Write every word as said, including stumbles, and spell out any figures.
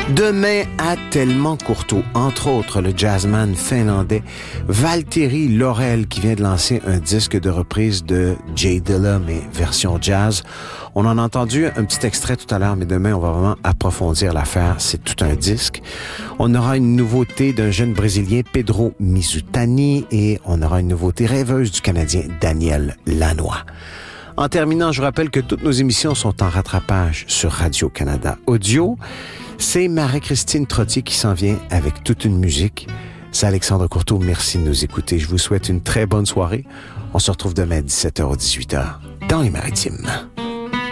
Demain à Tellement Courteau, entre autres le jazzman finlandais Valtteri Laurel qui vient de lancer un disque de reprise de Jay Dilla, mais version jazz. On en a entendu un petit extrait tout à l'heure, mais demain on va vraiment approfondir l'affaire. C'est tout un disque. On aura une nouveauté d'un jeune Brésilien, Pedro Mizutani, et on aura une nouveauté rêveuse du Canadien Daniel Lanois. En terminant, je vous rappelle que toutes nos émissions sont en rattrapage sur Radio-Canada Audio. C'est Marie-Christine Trottier qui s'en vient avec toute une musique. C'est Alexandre Courteau. Merci de nous écouter. Je vous souhaite une très bonne soirée. On se retrouve demain à dix-sept heures ou dix-huit heures dans les Maritimes.